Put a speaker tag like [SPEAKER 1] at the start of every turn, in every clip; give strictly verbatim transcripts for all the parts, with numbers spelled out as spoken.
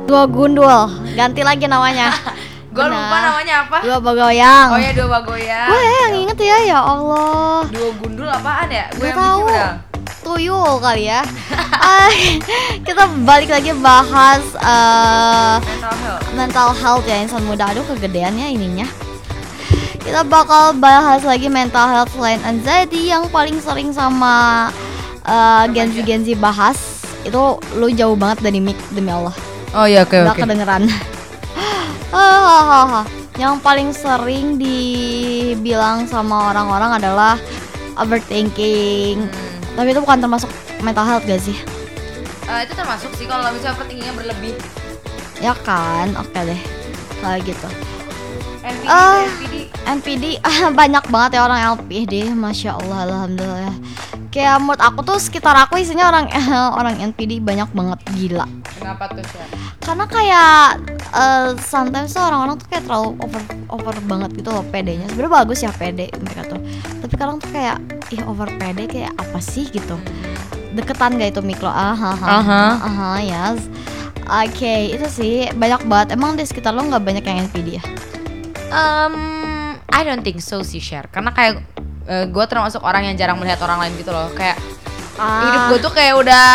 [SPEAKER 1] Dua gundul, ganti lagi namanya.
[SPEAKER 2] Gue lupa namanya apa?
[SPEAKER 1] Dua bagoyang.
[SPEAKER 2] Oh ya, dua bagoyang.
[SPEAKER 1] Gue yang inget ya, ya Allah.
[SPEAKER 2] Dua gundul apaan ya? Gue yang
[SPEAKER 1] tahu.
[SPEAKER 2] mikir udah.
[SPEAKER 1] Tuyul kali ya. uh, Kita balik lagi bahas uh,
[SPEAKER 2] Mental health.
[SPEAKER 1] mental health ya insan muda. Aduh kegedean ya ininya. Kita bakal bahas lagi mental health selain anxiety yang paling sering sama uh, Gen Z-Gen Z bahas. Itu lu jauh banget dari mic demi Allah.
[SPEAKER 2] Oh iya, oke
[SPEAKER 1] Gak
[SPEAKER 2] oke.
[SPEAKER 1] kedengeran. Hahaha. Yang paling sering dibilang sama orang-orang adalah overthinking.
[SPEAKER 2] Hmm.
[SPEAKER 1] Tapi itu bukan termasuk mental health gak sih?
[SPEAKER 2] Uh, itu termasuk sih kalau misalnya overthinkingnya berlebih.
[SPEAKER 1] Ya kan, oke deh kayak gitu.
[SPEAKER 2] N P D,
[SPEAKER 1] Ah.
[SPEAKER 2] N P D.
[SPEAKER 1] N P D banyak banget ya orang L P D, masya Allah, alhamdulillah. Kayak menurut aku tuh sekitar aku isinya orang orang N P D banyak banget, gila.
[SPEAKER 2] Kenapa tuh sih?
[SPEAKER 1] Karena kayak uh, sometimes tuh orang-orang tuh kayak terlalu over over banget gitu loh P D-nya. Sebenarnya bagus ya P D mereka tuh. Tapi kadang tuh kayak ih over P D kayak apa sih gitu. Deketan gak itu mikro? Aha, aha,
[SPEAKER 2] Aha.
[SPEAKER 1] aha, yes. Oke, itu sih banyak banget. Emang di sekitar lo nggak banyak yang N P D ya?
[SPEAKER 2] Um, I don't think so sih, Share. Karena kayak uh, gue termasuk orang yang jarang melihat orang lain gitu loh. Kayak
[SPEAKER 1] Ah.
[SPEAKER 2] hidup gue tuh kayak udah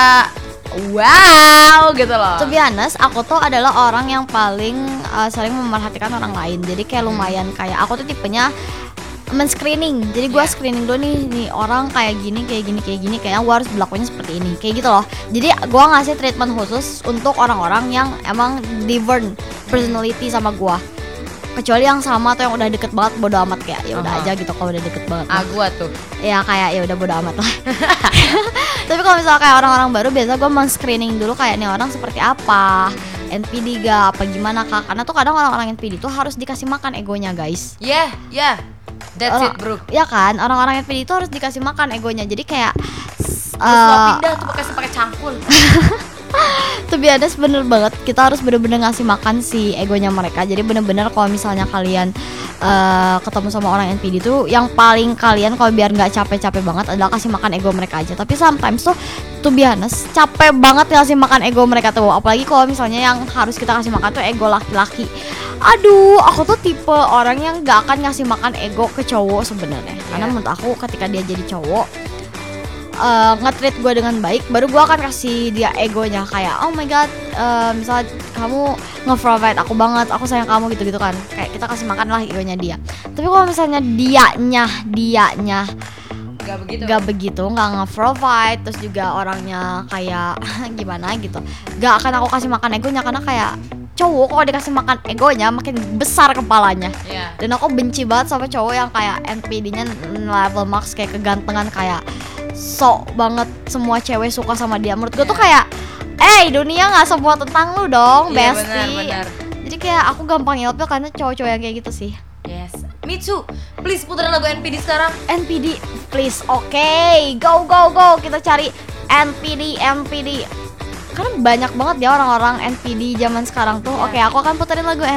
[SPEAKER 2] wow gitu loh.
[SPEAKER 1] To be honest, aku tuh adalah orang yang paling uh, sering memerhatikan orang lain. Jadi kayak lumayan kayak aku tuh tipenya men-screening. Jadi gue
[SPEAKER 2] Yeah.
[SPEAKER 1] screening dulu nih, nih orang kayak gini, kayak gini, kayak gini, kayaknya gue harus berlakunya seperti ini, kayak gitu loh. Jadi gue ngasih treatment khusus untuk orang-orang yang emang different personality sama gue. Kecuali yang sama atau yang udah deket banget, bodo amat kayak ya udah
[SPEAKER 2] Aha.
[SPEAKER 1] aja gitu kalau udah deket banget.
[SPEAKER 2] Ah, gue tuh.
[SPEAKER 1] Ya kayak ya udah bodo amat lah. Tapi kalau misalnya kayak orang-orang baru biasa gue men-screening dulu kayak nih orang seperti apa, N P D gak, apa gimana kak. Karena tuh kadang orang-orang N P D tuh harus dikasih makan egonya guys.
[SPEAKER 2] Yeah, yeah. That's
[SPEAKER 1] Orang-
[SPEAKER 2] it, bro.
[SPEAKER 1] Ya kan, orang-orang N P D itu harus dikasih makan egonya. Jadi kayak
[SPEAKER 2] Terus lo
[SPEAKER 1] uh,
[SPEAKER 2] pindah tuh pakai pakai cangkul.
[SPEAKER 1] to be honest bener banget, kita harus bener-bener ngasih makan si egonya mereka. Jadi bener-bener kalau misalnya kalian uh, ketemu sama orang N P D tuh yang paling kalian kalau biar nggak capek-capek banget adalah kasih makan ego mereka aja. Tapi sometimes tuh to be honest capek banget kasih makan ego mereka tuh. Apalagi kalau misalnya yang harus kita kasih makan tuh ego laki-laki. Aduh, aku tuh tipe orang yang nggak akan ngasih makan ego ke cowok sebenarnya. Karena
[SPEAKER 2] Yeah.
[SPEAKER 1] menurut aku ketika dia jadi cowok uh, nge-treat gue dengan baik, baru gue akan kasih dia egonya kayak oh my god, uh, misalnya kamu nge-provide aku banget, aku sayang kamu gitu-gitu kan. Kayak kita kasih makan lah egonya dia. Tapi kalau misalnya dianya, dianya
[SPEAKER 2] Gak begitu.
[SPEAKER 1] gak begitu, gak nge-provide, terus juga orangnya kayak gimana gitu, gak akan aku kasih makan egonya. Karena kayak cowok kalau dikasih makan egonya makin besar kepalanya.
[SPEAKER 2] Yeah.
[SPEAKER 1] Dan aku benci banget sama cowok yang kayak N P D-nya level max, kayak kegantengan, kayak sok banget semua cewek suka sama dia. Menurut gue tuh kayak eh dunia nggak semua tentang lu dong,
[SPEAKER 2] Iya,
[SPEAKER 1] bestie.
[SPEAKER 2] benar, benar.
[SPEAKER 1] Jadi kayak aku gampang ilfil karena cowok-cowok yang kayak gitu sih.
[SPEAKER 2] Yes. Me too. Please puterin lagu N P D sekarang.
[SPEAKER 1] N P D please, oke, go go go, kita cari N P D N P D. Karena banyak banget ya orang-orang N P D zaman sekarang tuh.
[SPEAKER 2] Iya.
[SPEAKER 1] Oke, aku akan puterin lagu